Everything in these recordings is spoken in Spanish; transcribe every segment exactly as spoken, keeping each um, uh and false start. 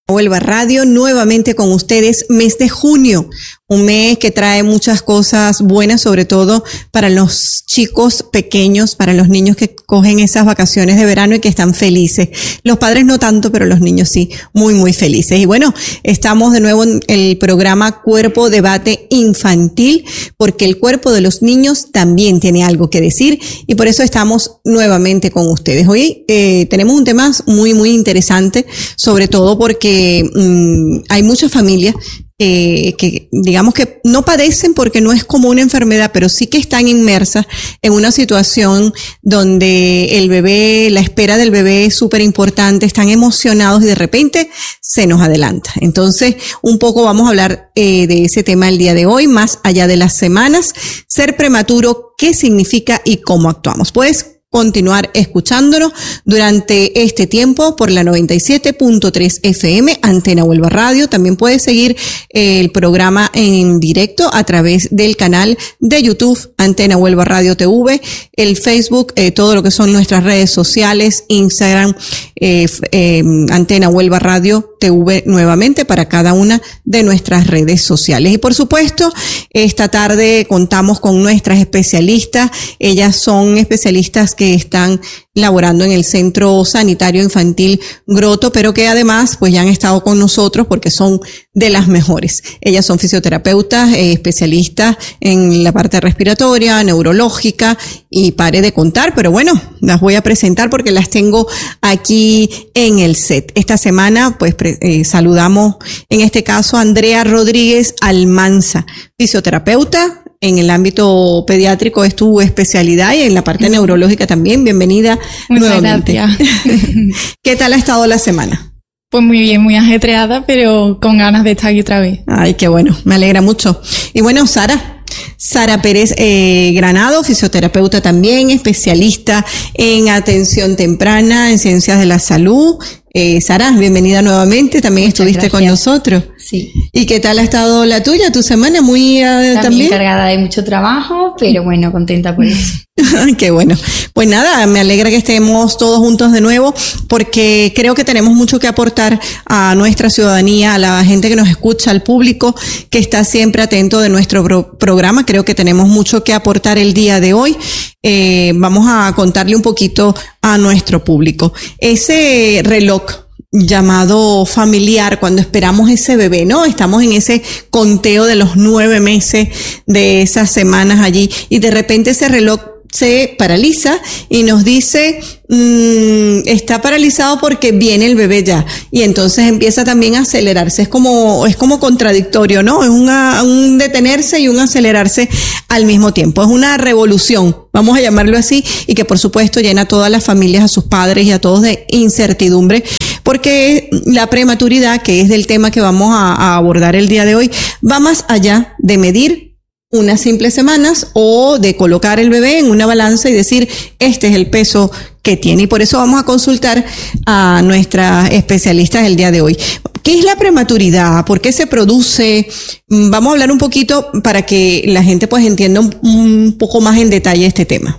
Huelva Radio, nuevamente con ustedes, mes de junio, un mes que trae muchas cosas buenas, sobre todo para los chicos pequeños, para los niños que cogen esas vacaciones de verano y que están felices. Los padres no tanto, pero los niños sí, muy, muy felices. Y bueno, estamos de nuevo en el programa Cuerpo Debate Infantil, porque el cuerpo de los niños también tiene algo que decir y por eso estamos nuevamente con ustedes. Hoy eh, tenemos un tema muy, muy interesante, sobre todo porque mmm, hay muchas familias Eh, que digamos que no padecen porque no es como una enfermedad, pero sí que están inmersas en una situación donde el bebé, la espera del bebé es súper importante, están emocionados y de repente se nos adelanta. Entonces, un poco vamos a hablar eh, de ese tema el día de hoy, más allá de las semanas. Ser prematuro, ¿qué significa y cómo actuamos? Pues continuar escuchándonos durante este tiempo por la noventa y siete punto tres F M, Antena Huelva Radio. También puedes seguir eh, el programa en directo a través del canal de YouTube, Antena Huelva Radio T V, el Facebook, eh, todo lo que son nuestras redes sociales, Instagram, eh, eh, Antena Huelva Radio T V nuevamente para cada una de nuestras redes sociales. Y por supuesto, esta tarde contamos con nuestras especialistas. Ellas son especialistas que están laborando en el Centro Sanitario Infantil Groto, pero que además pues ya han estado con nosotros porque son de las mejores. Ellas son fisioterapeutas, eh, especialistas en la parte respiratoria, neurológica y pare de contar, pero bueno, las voy a presentar porque las tengo aquí en el set. Esta semana pues pre- eh, saludamos en este caso a Andrea Rodríguez Almanza, fisioterapeuta. En el ámbito pediátrico es tu especialidad y en la parte neurológica también. Bienvenida. Muchas nuevamente. Gracias. ¿Qué tal ha estado la semana? Pues muy bien, muy ajetreada, pero con ganas de estar aquí otra vez. Ay, qué bueno, me alegra mucho. Y bueno, Sara, Sara Pérez eh, Granado, fisioterapeuta también, especialista en atención temprana, en ciencias de la salud. Eh, Sara, bienvenida nuevamente, también Muchas estuviste gracias. con nosotros. Sí. ¿Y qué tal ha estado la tuya, tu semana? Muy uh, También, también cargada de mucho trabajo, pero bueno, contenta por eso. Qué bueno. Pues nada, me alegra que estemos todos juntos de nuevo porque creo que tenemos mucho que aportar a nuestra ciudadanía, a la gente que nos escucha, al público que está siempre atento de nuestro pro- programa. Creo que tenemos mucho que aportar el día de hoy. Eh, vamos a contarle un poquito a nuestro público. Ese reloj llamado familiar, cuando esperamos ese bebé, ¿no? Estamos en ese conteo de los nueve meses de esas semanas allí y de repente ese reloj se paraliza y nos dice, mmm, está paralizado porque viene el bebé ya. Y entonces empieza también a acelerarse. Es como, es como contradictorio, ¿no? Es una, un detenerse y un acelerarse al mismo tiempo. Es una revolución, vamos a llamarlo así, y que por supuesto llena a todas las familias, a sus padres y a todos de incertidumbre, porque la prematuridad, que es del tema que vamos a, a abordar el día de hoy, va más allá de medir unas simples semanas o de colocar el bebé en una balanza y decir, este es el peso que tiene. Y por eso vamos a consultar a nuestras especialistas el día de hoy. ¿Qué es la prematuridad? ¿Por qué se produce? Vamos a hablar un poquito para que la gente pues entienda un, un poco más en detalle este tema.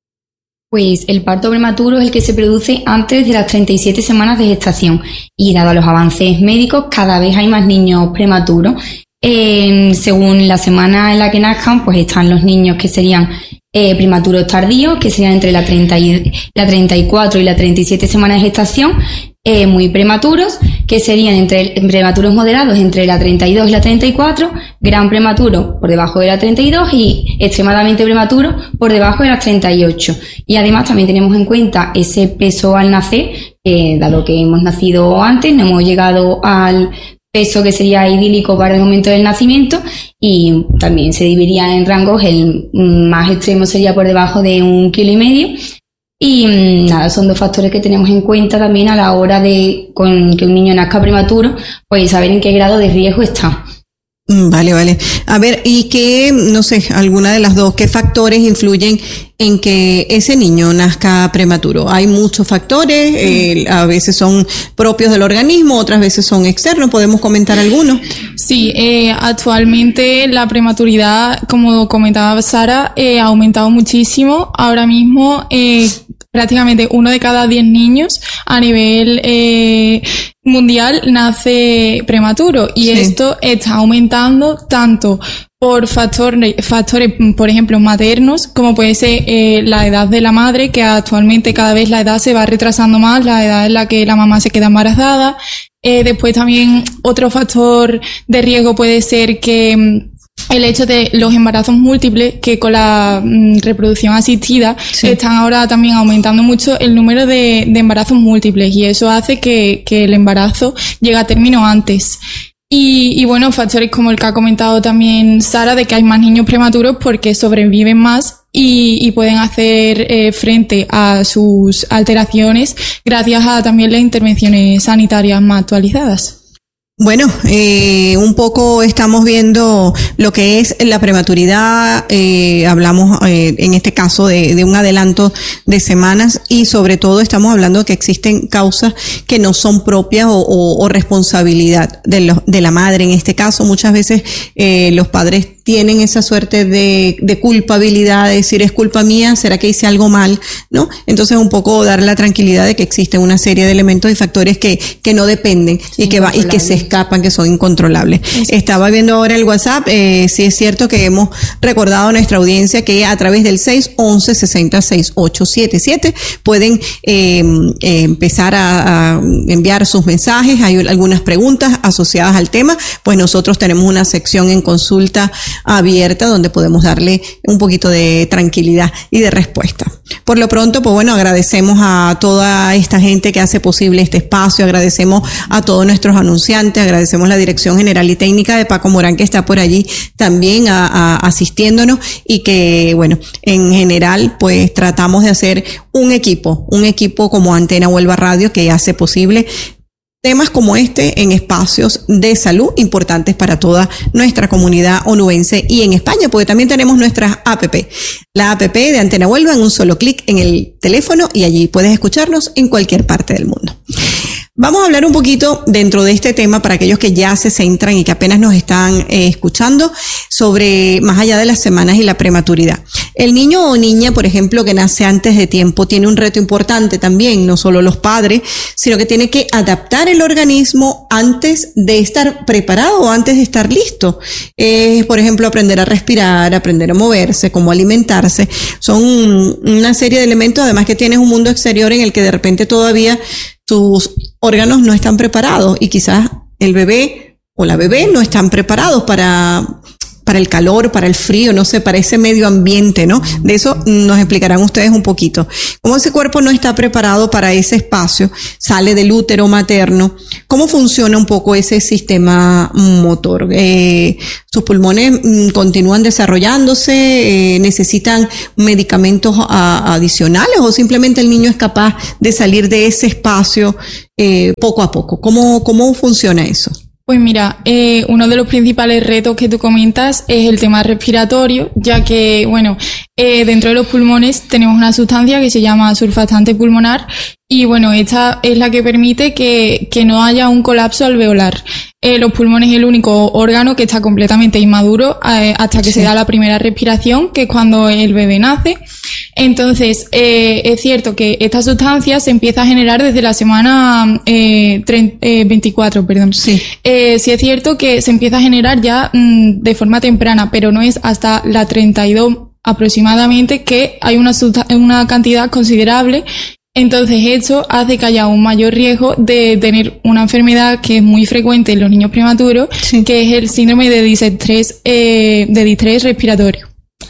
Pues el parto prematuro es el que se produce antes de las treinta y siete semanas de gestación y dado los avances médicos cada vez hay más niños prematuros. Eh, según la semana en la que nazcan, pues están los niños que serían eh, prematuros tardíos, que serían entre la, treinta y, la treinta y cuatro y la treinta y siete semanas de gestación, eh, muy prematuros, que serían entre prematuros moderados entre la treinta y dos y la treinta y cuatro, gran prematuro por debajo de la treinta y dos y extremadamente prematuro por debajo de las treinta y ocho. Y además también tenemos en cuenta ese peso al nacer, eh, dado que hemos nacido antes, no hemos llegado al peso que sería idílico para el momento del nacimiento y también se dividiría en rangos, el más extremo sería por debajo de un kilo y medio y nada, son dos factores que tenemos en cuenta también a la hora de con que un niño nazca prematuro, pues saber en qué grado de riesgo está. Vale, vale. A ver, ¿y qué, no sé, alguna de las dos, qué factores influyen en que ese niño nazca prematuro? Hay muchos factores, eh, a veces son propios del organismo, otras veces son externos. ¿Podemos comentar algunos? Sí, eh, actualmente la prematuridad, como comentaba Sara, eh, ha aumentado muchísimo. Ahora mismo, eh, prácticamente uno de cada diez niños a nivel eh, mundial nace prematuro, y sí. Esto está aumentando tanto por factores, factores, por ejemplo, maternos, como puede ser eh, la edad de la madre, que actualmente cada vez la edad se va retrasando más, la edad en la que la mamá se queda embarazada. Eh, después también otro factor de riesgo puede ser que el hecho de los embarazos múltiples, que con la mm, reproducción asistida sí. Están ahora también aumentando mucho el número de, de embarazos múltiples, y eso hace que, que el embarazo llegue a término antes. Y, y bueno, factores como el que ha comentado también Sara, de que hay más niños prematuros porque sobreviven más y, y pueden hacer eh, frente a sus alteraciones gracias a también las intervenciones sanitarias más actualizadas. Bueno, eh, un poco estamos viendo lo que es la prematuridad, eh, hablamos eh, en este caso de, de un adelanto de semanas, y sobre todo estamos hablando de que existen causas que no son propias o, o, o responsabilidad de, lo, de la madre. En este caso, muchas veces eh, los padres tienen esa suerte de, de culpabilidad, de decir, es culpa mía, ¿será que hice algo mal? ¿No? Entonces, un poco dar la tranquilidad de que existen una serie de elementos y factores que, que no dependen y que va, y que se escapan, que son incontrolables. Sí. Estaba viendo ahora el WhatsApp, eh, sí es cierto que hemos recordado a nuestra audiencia que a través del seis once sesenta sesenta y ocho setenta y siete pueden eh, eh, empezar a, a enviar sus mensajes. Hay algunas preguntas asociadas al tema, pues nosotros tenemos una sección en consulta abierta donde podemos darle un poquito de tranquilidad y de respuesta. Por lo pronto, pues bueno, agradecemos a toda esta gente que hace posible este espacio, agradecemos a todos nuestros anunciantes, agradecemos la Dirección General y Técnica de Paco Morán, que está por allí también a, a, asistiéndonos, y que, bueno, en general, pues tratamos de hacer un equipo, un equipo como Antena Huelva Radio, que hace posible temas como este en espacios de salud importantes para toda nuestra comunidad onubense y en España, porque también tenemos nuestras app, la app de Antena Huelva, en un solo clic en el teléfono, y allí puedes escucharnos en cualquier parte del mundo. Vamos a hablar un poquito dentro de este tema para aquellos que ya se centran y que apenas nos están eh, escuchando, sobre más allá de las semanas y la prematuridad. El niño o niña, por ejemplo, que nace antes de tiempo, tiene un reto importante también, no solo los padres, sino que tiene que adaptar el organismo antes de estar preparado o antes de estar listo. Eh, por ejemplo, aprender a respirar, aprender a moverse, cómo alimentarse. Son una serie de elementos, además que tienes un mundo exterior en el que de repente todavía tus órganos no están preparados, y quizás el bebé o la bebé no están preparados para, para el calor, para el frío, no sé, para ese medio ambiente, ¿no? De eso nos explicarán ustedes un poquito. Cómo ese cuerpo no está preparado para ese espacio, sale del útero materno. ¿Cómo funciona un poco ese sistema motor? Eh, sus pulmones mm, continúan desarrollándose, eh, necesitan medicamentos a, adicionales, o simplemente el niño es capaz de salir de ese espacio eh, poco a poco. ¿Cómo, cómo funciona eso? Pues mira, eh, uno de los principales retos que tú comentas es el tema respiratorio, ya que, bueno, eh, dentro de los pulmones tenemos una sustancia que se llama surfactante pulmonar, y bueno, esta es la que permite que, que no haya un colapso alveolar. Eh, los pulmones es el único órgano que está completamente inmaduro eh, hasta que sí. se da la primera respiración, que es cuando el bebé nace. Entonces, eh, es cierto que esta sustancia se empieza a generar desde la semana eh, treinta, eh, veinticuatro, perdón. Sí. Eh, sí es cierto que se empieza a generar ya mm, de forma temprana, pero no es hasta la treinta y dos aproximadamente que hay una, una cantidad considerable. Entonces, esto hace que haya un mayor riesgo de tener una enfermedad que es muy frecuente en los niños prematuros, sí. que es el síndrome de distrés, eh, de distrés respiratorio.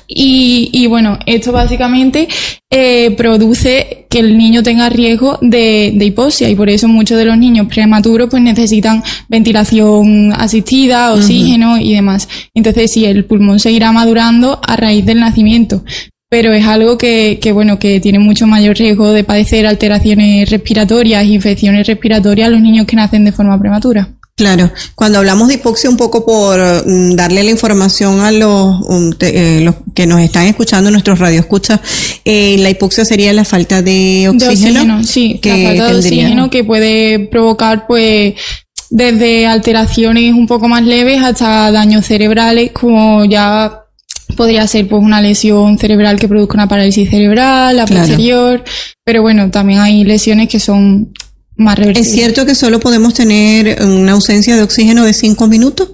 Y, y bueno, esto básicamente eh, produce que el niño tenga riesgo de, de hipoxia, y por eso muchos de los niños prematuros pues necesitan ventilación asistida, oxígeno uh-huh. y demás. Entonces, sí, el pulmón seguirá madurando a raíz del nacimiento, pero es algo que, que bueno, que tiene mucho mayor riesgo de padecer alteraciones respiratorias, infecciones respiratorias a los niños que nacen de forma prematura. Claro, cuando hablamos de hipoxia, un poco por um, darle la información a los, um, te, eh, los que nos están escuchando, nuestros radioescuchas, eh, la hipoxia sería la falta de oxígeno. De oxígeno, sí, que la falta de tendría. oxígeno que puede provocar, pues, desde alteraciones un poco más leves hasta daños cerebrales, como ya podría ser pues una lesión cerebral que produzca una parálisis cerebral, la Claro. posterior, pero bueno, también hay lesiones que son más reversibles. ¿Es cierto que solo podemos tener una ausencia de oxígeno de cinco minutos?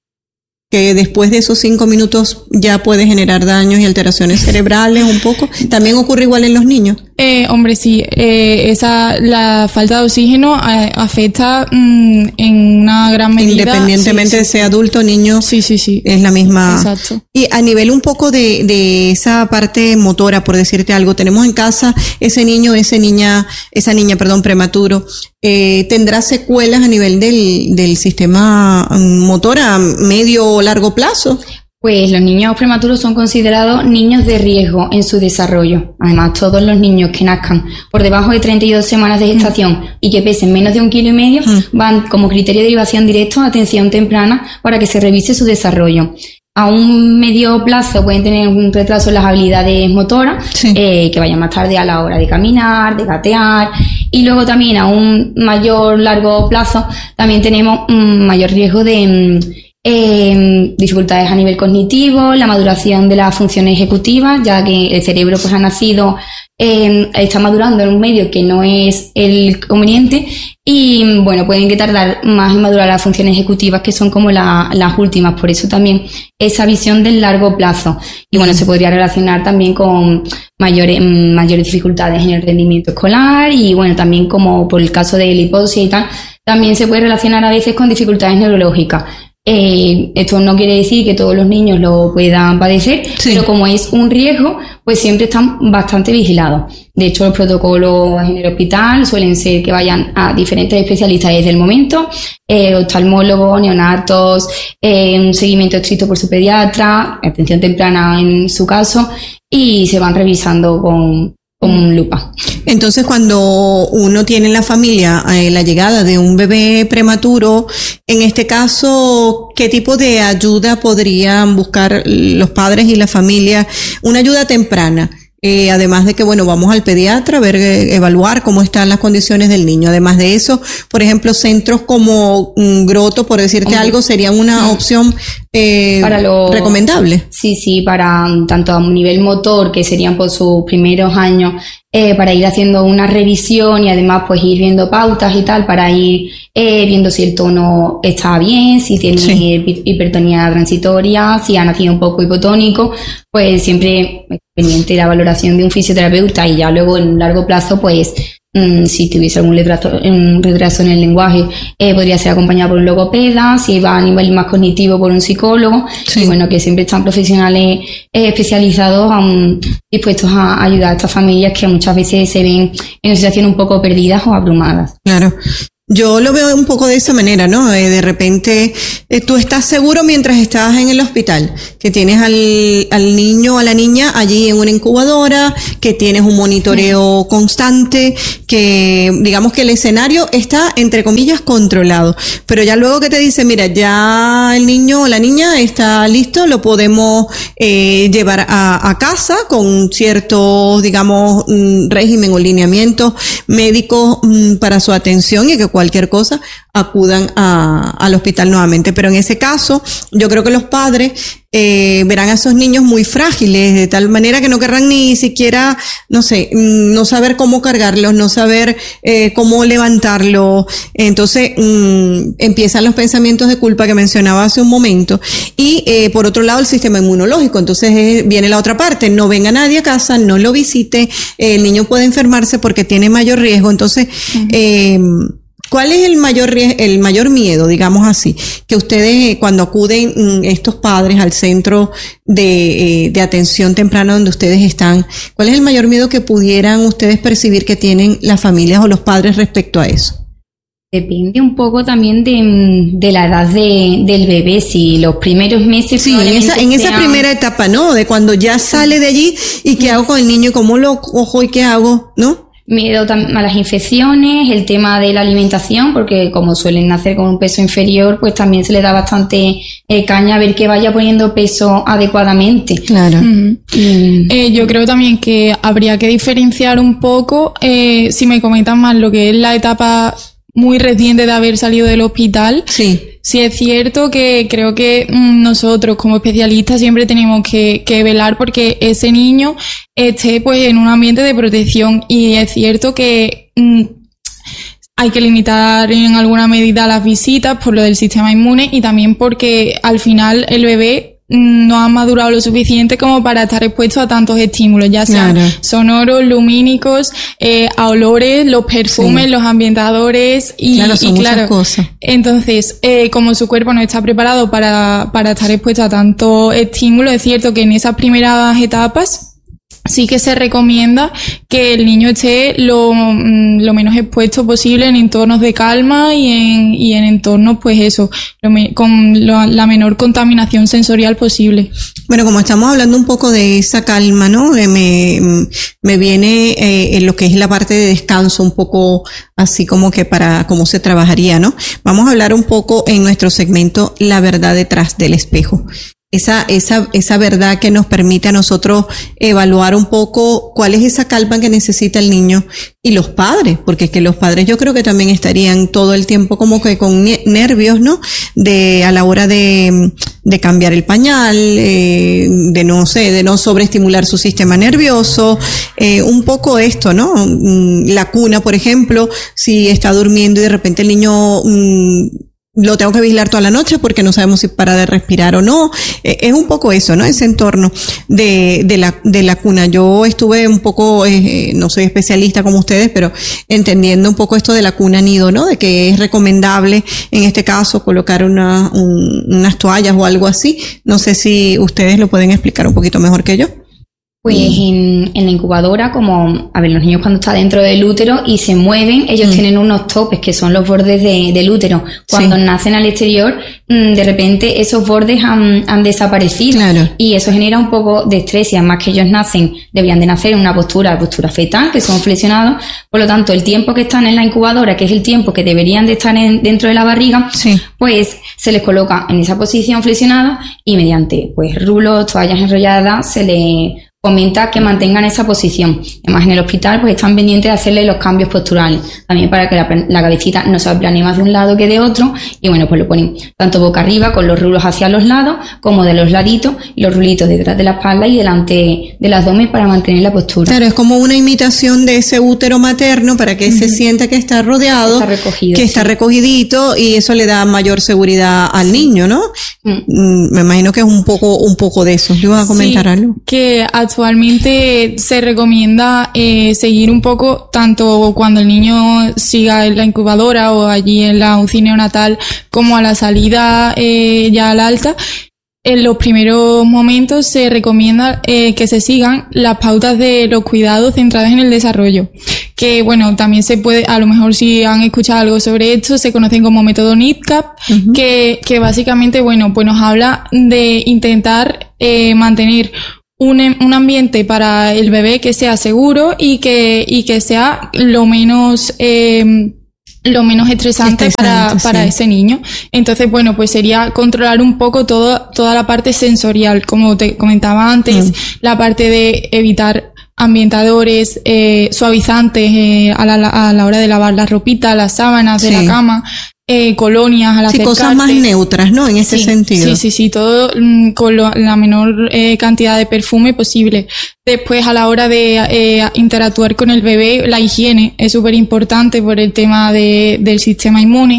Que después de esos cinco minutos ya puede generar daños y alteraciones cerebrales un poco. ¿También ocurre igual en los niños? Eh, hombre, sí, eh, esa, la falta de oxígeno eh, afecta mm, en una gran medida. Independientemente sí, de sí, sea adulto o niño. Sí, sí, sí. Es la misma. Exacto. Y a nivel un poco de, de esa parte motora, por decirte algo, tenemos en casa ese niño, ese niña, esa niña, perdón, prematuro, eh, ¿tendrá secuelas a nivel del, del sistema motor a medio o largo plazo? Pues los niños prematuros son considerados niños de riesgo en su desarrollo. Además, todos los niños que nazcan por debajo de treinta y dos semanas de gestación mm. y que pesen menos de un kilo y medio mm. van como criterio de derivación directo a atención temprana para que se revise su desarrollo. A un medio plazo pueden tener un retraso en las habilidades motoras, sí. eh, que vayan más tarde a la hora de caminar, de gatear, y luego también a un mayor largo plazo también tenemos un mayor riesgo de eh, dificultades a nivel cognitivo, la maduración de las funciones ejecutivas, ya que el cerebro pues ha nacido, eh, está madurando en un medio que no es el conveniente y bueno, pueden que tardar más en madurar las funciones ejecutivas que son como la, las últimas, por eso también esa visión del largo plazo y bueno, se podría relacionar también con mayores, mayores dificultades en el rendimiento escolar y bueno, también como por el caso de la hipoxia y tal, también se puede relacionar a veces con dificultades neurológicas. Eh, esto no quiere decir que todos los niños lo puedan padecer, sí. pero como es un riesgo, pues siempre están bastante vigilados. De hecho, los protocolos en el hospital suelen ser que vayan a diferentes especialistas desde el momento, eh, oftalmólogos, neonatos, eh, un seguimiento estricto por su pediatra, atención temprana en su caso, y se van revisando con con lupa. Entonces, cuando uno tiene en la familia eh, la llegada de un bebé prematuro, en este caso, ¿qué tipo de ayuda podrían buscar los padres y la familia? Una ayuda temprana. Eh, además de que, bueno, vamos al pediatra a ver, eh, evaluar cómo están las condiciones del niño. Además de eso, por ejemplo, centros como um, Groto, por decirte Hombre. algo, serían una mm. opción eh, para lo, recomendable. Sí, sí, para tanto a un nivel motor, que serían por sus primeros años, eh, para ir haciendo una revisión y además pues ir viendo pautas y tal, para ir eh, viendo si el tono está bien, si tiene sí. hipertonía transitoria, si ha nacido un poco hipotónico, pues siempre pendiente de la valoración de un fisioterapeuta y ya luego en un largo plazo pues mmm, si tuviese algún retraso, un retraso en el lenguaje eh, podría ser acompañado por un logopeda, si va a nivel más cognitivo por un psicólogo sí. y bueno, que siempre están profesionales eh, especializados um, dispuestos a ayudar a estas familias que muchas veces se ven en una situación un poco perdidas o abrumadas. Claro. Yo lo veo un poco de esa manera, ¿no? Eh, de repente, eh, tú estás seguro mientras estás en el hospital, que tienes al, al niño o a la niña allí en una incubadora, que tienes un monitoreo sí. constante, que digamos que el escenario está, entre comillas, controlado. Pero ya luego que te dicen, mira, ya el niño o la niña está listo, lo podemos eh, llevar a, a casa con ciertos, digamos, mm, régimen o lineamientos médicos mm, para su atención y que cualquier cosa acudan a, al hospital nuevamente. Pero en ese caso, yo creo que los padres eh, verán a esos niños muy frágiles, de tal manera que no querrán ni siquiera, no sé, no saber cómo cargarlos, no saber eh, cómo levantarlos. Entonces, mmm, empiezan los pensamientos de culpa que mencionaba hace un momento. Y eh, por otro lado, el sistema inmunológico. Entonces eh, viene la otra parte, no venga nadie a casa, no lo visite, eh, el niño puede enfermarse porque tiene mayor riesgo. Entonces, uh-huh. eh, ¿cuál es el mayor riesgo, el mayor miedo, digamos así, que ustedes cuando acuden estos padres al centro de, de atención temprana donde ustedes están, cuál es el mayor miedo que pudieran ustedes percibir que tienen las familias o los padres respecto a eso? Depende un poco también de, de la edad de, del bebé, si los primeros meses... Sí, en esa, en esa primera etapa, ¿no? De cuando ya sale de allí y qué hago con el niño, cómo lo cojo y qué hago, ¿no? miedo a las infecciones, el tema de la alimentación, porque como suelen nacer con un peso inferior, pues también se le da bastante eh, caña a ver que vaya poniendo peso adecuadamente. Claro. Mm. Mm. Eh, yo creo también que habría que diferenciar un poco, eh, si me comentan más lo que es la etapa muy reciente de haber salido del hospital. Sí. Sí es cierto que creo que mmm, nosotros como especialistas siempre tenemos que, que velar porque ese niño esté pues en un ambiente de protección, y es cierto que mmm, hay que limitar en alguna medida las visitas por lo del sistema inmune, y también porque al final el bebé no ha madurado lo suficiente como para estar expuesto a tantos estímulos, ya sean claro. sonoros, lumínicos, eh, a olores, los perfumes, sí. los ambientadores y, claro, son y claro, muchas cosas. Entonces, eh, como su cuerpo no está preparado para, para estar expuesto a tantos estímulos, es cierto que en esas primeras etapas sí que se recomienda que el niño esté lo, lo menos expuesto posible en entornos de calma y en, y en entornos, pues eso, lo me, con lo, la menor contaminación sensorial posible. Bueno, como estamos hablando un poco de esa calma, ¿no? Eh, me, me viene eh, en lo que es la parte de descanso un poco así como que para cómo se trabajaría, ¿no? Vamos a hablar un poco en nuestro segmento La verdad detrás del espejo. Esa, esa, esa verdad que nos permite a nosotros evaluar un poco cuál es esa calma que necesita el niño, y los padres, porque es que los padres yo creo que también estarían todo el tiempo como que con nervios, ¿no? De, a la hora de, de cambiar el pañal, eh, de no sé, de no sobreestimular su sistema nervioso, eh, un poco esto, ¿no? La cuna, por ejemplo, si está durmiendo y de repente el niño, mmm, lo tengo que vigilar toda la noche porque no sabemos si para de respirar o no. Eh, es un poco eso, ¿no? Ese entorno de, de la, de la cuna. Yo estuve un poco, eh, no soy especialista como ustedes, pero entendiendo un poco esto de la cuna nido, ¿no? De que es recomendable en este caso colocar una, un, unas toallas o algo así. No sé si ustedes lo pueden explicar un poquito mejor que yo. Pues en, en la incubadora, como, a ver, los niños cuando están dentro del útero y se mueven, ellos mm. tienen unos topes que son los bordes de, del útero. Cuando sí. nacen al exterior, de repente esos bordes han, han desaparecido. Claro. Y eso genera un poco de estrés, y además que ellos nacen, deberían de nacer en una postura, postura fetal, que son flexionados. Por lo tanto, el tiempo que están en la incubadora, que es el tiempo que deberían de estar en, dentro de la barriga, sí. pues se les coloca en esa posición flexionada, y mediante pues rulos, toallas enrolladas, se les comenta que mantengan esa posición. Además, en el hospital pues están pendientes de hacerle los cambios posturales, también para que la, la cabecita no se aplanee más de un lado que de otro, y bueno, pues lo ponen tanto boca arriba con los rulos hacia los lados, como de los laditos, y los rulitos detrás de la espalda y delante del abdomen para mantener la postura. Claro, es como una imitación de ese útero materno para que uh-huh. se sienta que está rodeado, está recogido, que sí. está recogidito, y eso le da mayor seguridad al sí. niño, ¿no? Uh-huh. Me imagino que es un poco, un poco de eso. ¿Le vas a comentar sí, algo? Que actualmente se recomienda eh, seguir un poco, tanto cuando el niño siga en la incubadora o allí en la U C I neonatal, como a la salida eh, ya al alta. En los primeros momentos se recomienda eh, que se sigan las pautas de los cuidados centrados en el desarrollo. Que bueno, también se puede, a lo mejor si han escuchado algo sobre esto, se conocen como método N I D CAP, uh-huh. que, que básicamente, bueno, pues nos habla de intentar eh, mantener un, un ambiente para el bebé que sea seguro y que, y que sea lo menos, eh, lo menos estresante, estresante para, para sí. ese niño. Entonces, bueno, pues sería controlar un poco todo, toda la parte sensorial, como te comentaba antes, mm. la parte de evitar ambientadores, eh, suavizantes eh, a, la, a la hora de lavar la ropita, las sábanas sí. de la cama, eh, colonias al sí, acercarte. Cosas más neutras, ¿no? En ese sí, sentido. Sí, sí, sí, todo mm, con lo, la menor eh, cantidad de perfume posible. Después, a la hora de eh, interactuar con el bebé, la higiene es súper importante por el tema de, del sistema inmune.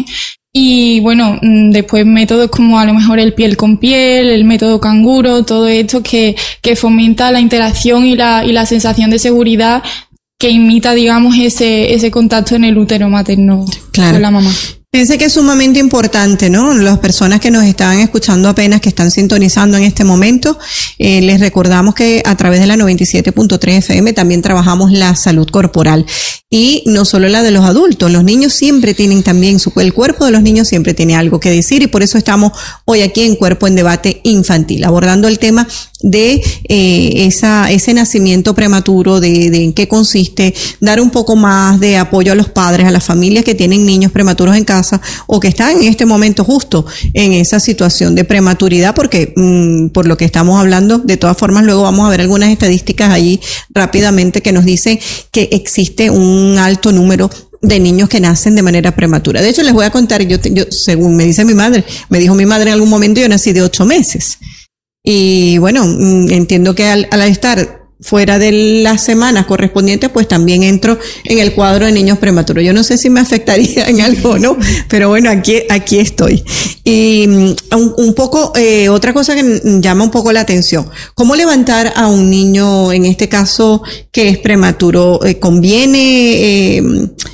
Y bueno, después métodos como a lo mejor el piel con piel, el método canguro, todo esto que, que fomenta la interacción y la, y la sensación de seguridad que imita, digamos, ese, ese contacto en el útero materno claro. con la mamá. Piense que es sumamente importante, ¿no? Las personas que nos estaban escuchando apenas, que están sintonizando en este momento, eh, les recordamos que a través de la noventa y siete punto tres F M también trabajamos la salud corporal. Y no solo la de los adultos, los niños siempre tienen también, su, el cuerpo de los niños siempre tiene algo que decir, y por eso estamos hoy aquí en Cuerpo en Debate Infantil, abordando el tema de eh, esa, ese nacimiento prematuro, de, de en qué consiste, dar un poco más de apoyo a los padres, a las familias que tienen niños prematuros en casa o que están en este momento justo en esa situación de prematuridad, porque mmm, por lo que estamos hablando, de todas formas luego vamos a ver algunas estadísticas allí rápidamente que nos dicen que existe un alto número de niños que nacen de manera prematura. De hecho, les voy a contar, yo, yo según me dice mi madre, me dijo mi madre en algún momento, yo nací de ocho meses. Y bueno, entiendo que al, al estar fuera de las semanas correspondientes, pues también entro en el cuadro de niños prematuros. Yo no sé si me afectaría en algo, ¿no? Pero bueno, aquí, aquí estoy. Y un, un poco, eh, otra cosa que llama un poco la atención. ¿Cómo levantar a un niño, en este caso, que es prematuro? Eh, ¿Conviene, eh,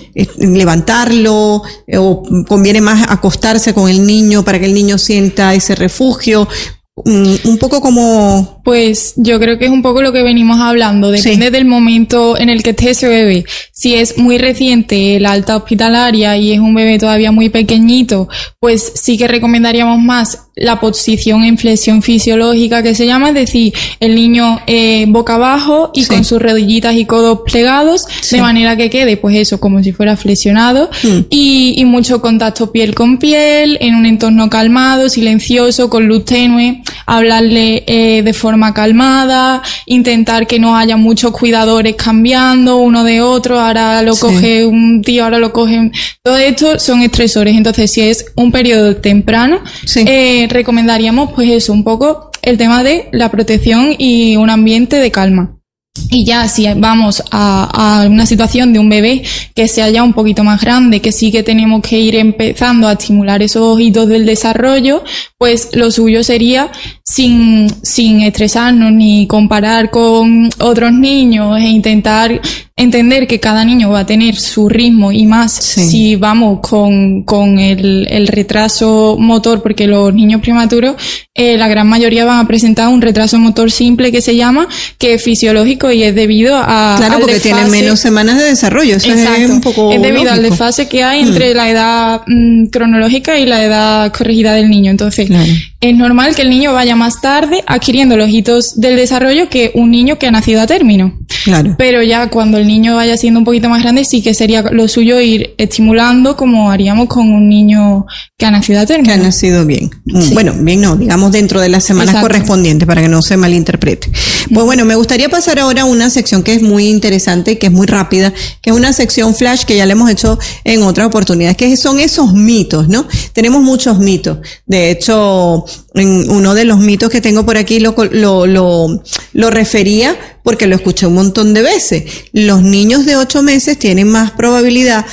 levantarlo eh, o conviene más acostarse con el niño para que el niño sienta ese refugio? Um, un poco como... Pues yo creo que es un poco lo que venimos hablando, depende sí. del momento en el que esté ese bebé. Si es muy reciente la alta hospitalaria y es un bebé todavía muy pequeñito, pues sí que recomendaríamos más la posición en flexión fisiológica, que se llama, es decir, el niño eh, boca abajo y sí. con sus rodillitas y codos plegados, sí. de manera que quede, pues eso, como si fuera flexionado, mm. y, y mucho contacto piel con piel, en un entorno calmado, silencioso, con luz tenue, hablarle eh, de forma calmada, intentar que no haya muchos cuidadores cambiando uno de otro, ahora lo sí. coge un tío, ahora lo cogen, todo esto son estresores. Entonces, si es un periodo temprano, sí. eh, recomendaríamos pues eso, un poco el tema de la protección y un ambiente de calma. Y ya si vamos a, a una situación de un bebé que sea ya un poquito más grande, que sí que tenemos que ir empezando a estimular esos hitos del desarrollo, pues lo suyo sería sin, sin estresarnos ni comparar con otros niños e intentar entender que cada niño va a tener su ritmo y más sí. si vamos con, con el, el retraso motor, porque los niños prematuros, eh, la gran mayoría van a presentar un retraso motor simple que se llama, que es fisiológico y es debido a... Claro, porque desfase. Tienen menos semanas de desarrollo, eso Exacto. es un poco es debido lógico. Al desfase que hay entre mm. la edad mm, cronológica y la edad corregida del niño. Entonces, claro. es normal que el niño vaya más tarde adquiriendo los hitos del desarrollo que un niño que ha nacido a término. Claro. Pero ya cuando el niño vaya siendo un poquito más grande, sí que sería lo suyo ir estimulando como haríamos con un niño que ha nacido a término. Que ha nacido bien. Sí. Bueno, bien no, digamos dentro de las semanas Exacto. correspondientes para que no se malinterprete. Pues mm. bueno, me gustaría pasar ahora a una sección que es muy interesante y que es muy rápida, que es una sección flash que ya le hemos hecho en otras oportunidades, que son esos mitos, ¿no? Tenemos muchos mitos. De hecho, en uno de los mitos que tengo por aquí lo, lo, lo, lo refería porque lo escuché un montón de veces. Los niños de ocho meses tienen más probabilidad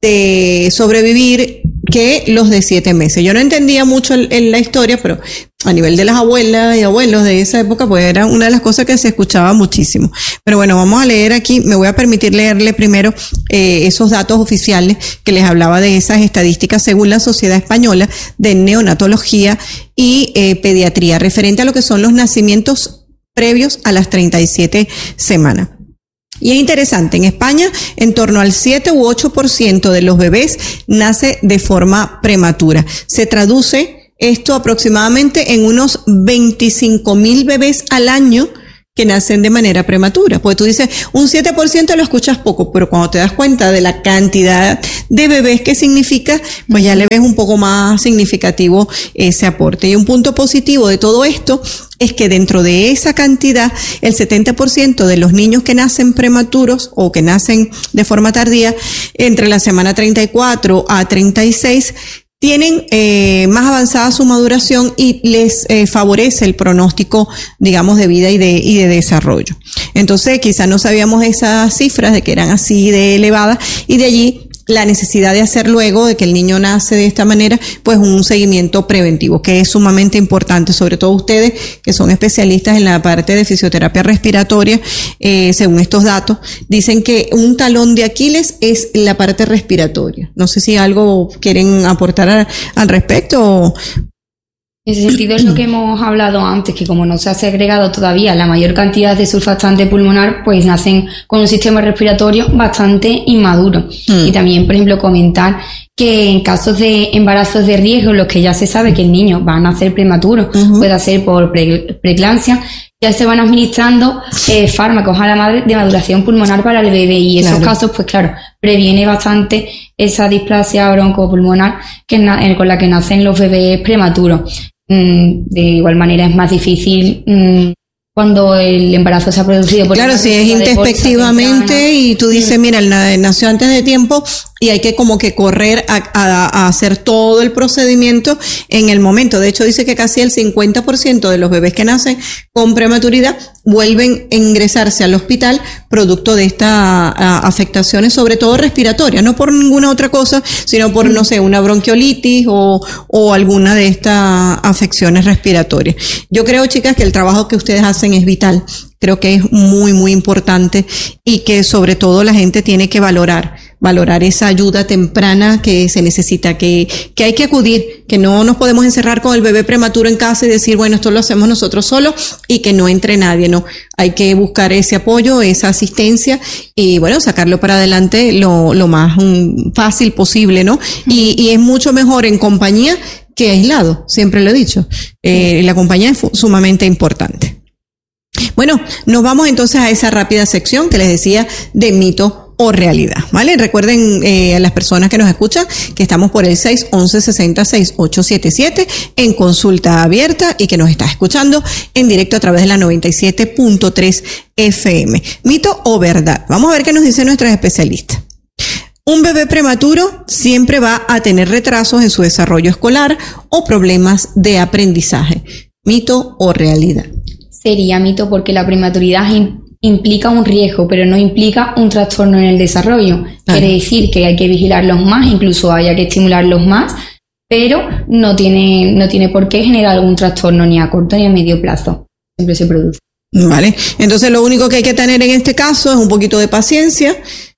de sobrevivir que los de siete meses. Yo no entendía mucho en, en la historia, pero a nivel de las abuelas y abuelos de esa época, pues era una de las cosas que se escuchaba muchísimo. Pero bueno, vamos a leer aquí, me voy a permitir leerle primero eh, esos datos oficiales que les hablaba de esas estadísticas según la Sociedad Española de Neonatología y eh, Pediatría, referente a lo que son los nacimientos previos a las treinta y siete semanas. Y es interesante, en España en torno al siete u ocho por ciento de los bebés nace de forma prematura. Se traduce esto aproximadamente en unos veinticinco mil bebés al año que nacen de manera prematura. Porque tú dices, un siete por ciento lo escuchas poco, pero cuando te das cuenta de la cantidad de bebés que significa, pues ya le ves un poco más significativo ese aporte. Y un punto positivo de todo esto es que dentro de esa cantidad, el setenta por ciento de los niños que nacen prematuros o que nacen de forma tardía, entre la semana treinta y cuatro a treinta y seis, tienen eh, más avanzada su maduración y les eh, favorece el pronóstico, digamos, de vida y de, y de desarrollo. Entonces, quizás no sabíamos esas cifras de que eran así de elevadas y de allí la necesidad de hacer luego de que el niño nace de esta manera, pues un seguimiento preventivo, que es sumamente importante, sobre todo ustedes que son especialistas en la parte de fisioterapia respiratoria, eh, según estos datos, dicen que un talón de Aquiles es la parte respiratoria. No sé si algo quieren aportar a, al respecto. En ese sentido es lo que hemos hablado antes, que como no se ha segregado todavía la mayor cantidad de surfactante pulmonar, pues nacen con un sistema respiratorio bastante inmaduro. Mm. Y también, por ejemplo, comentar que en casos de embarazos de riesgo, los que ya se sabe que el niño va a nacer prematuro, uh-huh. puede ser por pre- preeclampsia, ya se van administrando eh, fármacos a la madre de maduración pulmonar para el bebé, y esos claro. casos, pues claro, previene bastante esa displasia broncopulmonar que na- con la que nacen los bebés prematuros. Mm, de igual manera es más difícil mm, cuando el embarazo se ha producido. Por Claro, si es intempestivamente y tú dices, mira, él nació antes de tiempo y hay que como que correr a, a, a hacer todo el procedimiento en el momento. De hecho, dice que casi el cincuenta por ciento de los bebés que nacen con prematuridad vuelven a ingresarse al hospital producto de estas afectaciones, sobre todo respiratorias, no por ninguna otra cosa, sino por, no sé, una bronquiolitis o, o alguna de estas afecciones respiratorias. Yo creo, chicas, que el trabajo que ustedes hacen es vital. Creo que es muy, muy importante y que sobre todo la gente tiene que valorar, valorar esa ayuda temprana que se necesita, que, que hay que acudir, que no nos podemos encerrar con el bebé prematuro en casa y decir, bueno, esto lo hacemos nosotros solos y que no entre nadie, no. Hay que buscar ese apoyo, esa asistencia y bueno, sacarlo para adelante lo, lo más um, fácil posible, ¿no? Y, y es mucho mejor en compañía que aislado, siempre lo he dicho. Eh, la compañía es sumamente importante. Bueno, nos vamos entonces a esa rápida sección que les decía de mito o realidad, ¿vale? Recuerden eh, a las personas que nos escuchan que estamos por el seis once sesenta sesenta y ocho setenta y siete en consulta abierta y que nos está escuchando en directo a través de la noventa y siete punto tres F M. Mito o verdad. Vamos a ver qué nos dicen nuestras especialistas. Un bebé prematuro siempre va a tener retrasos en su desarrollo escolar o problemas de aprendizaje. ¿Mito o realidad? Sería mito, porque la prematuridad in- implica un riesgo, pero no implica un trastorno en el desarrollo. Ah. Quiere decir que hay que vigilarlos más, incluso haya que estimularlos más, pero no tiene, no tiene por qué generar algún trastorno ni a corto ni a medio plazo. Siempre se produce. Vale, entonces lo único que hay que tener en este caso es un poquito de paciencia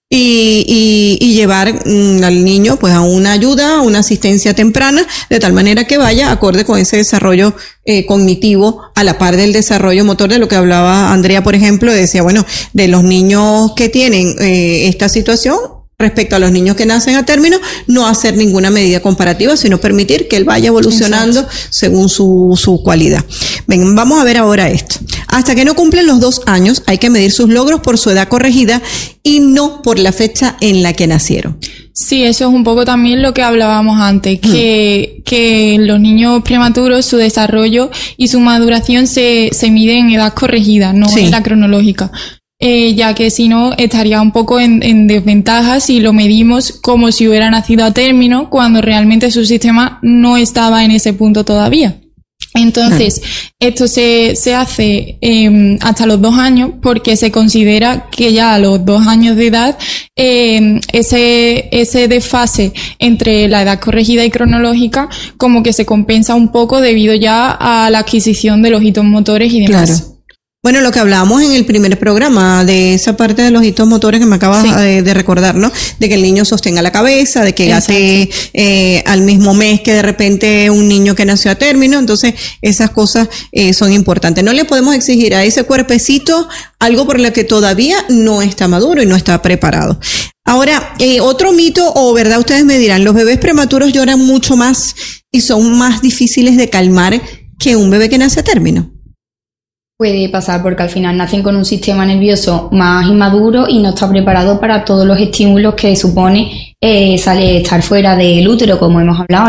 y, y, y llevar mm, al niño pues a una ayuda, a una asistencia temprana, de tal manera que vaya acorde con ese desarrollo eh, cognitivo a la par del desarrollo motor, de lo que hablaba Andrea, por ejemplo, decía, bueno, de los niños que tienen eh, esta situación respecto a los niños que nacen a término, no hacer ninguna medida comparativa, sino permitir que él vaya evolucionando Exacto. según su, su cualidad. Ven, vamos a ver ahora esto. Hasta que no cumplen los dos años, hay que medir sus logros por su edad corregida y no por la fecha en la que nacieron. Sí, eso es un poco también lo que hablábamos antes, que, mm. que los niños prematuros, su desarrollo y su maduración se, se miden en edad corregida, no sí. en la cronológica. Eh, ya que si no estaría un poco en, en desventaja si lo medimos como si hubiera nacido a término, cuando realmente su sistema no estaba en ese punto todavía. Entonces, claro. esto se, se hace eh, hasta los dos años porque se considera que ya a los dos años de edad eh, ese, ese desfase entre la edad corregida y cronológica como que se compensa un poco debido ya a la adquisición de los hitos motores y demás. Claro. Bueno, lo que hablábamos en el primer programa, de esa parte de los hitos motores que me acabas sí. de, de recordar, ¿no? De que el niño sostenga la cabeza, de que gate eh, al mismo mes que de repente un niño que nació a término. Entonces, esas cosas eh, son importantes. No le podemos exigir a ese cuerpecito algo por lo que todavía no está maduro y no está preparado. Ahora, eh, otro mito o verdad, ustedes me dirán, los bebés prematuros lloran mucho más y son más difíciles de calmar que un bebé que nace a término. Puede pasar porque al final nacen con un sistema nervioso más inmaduro y no está preparado para todos los estímulos que supone eh, sale estar fuera del útero, como hemos hablado.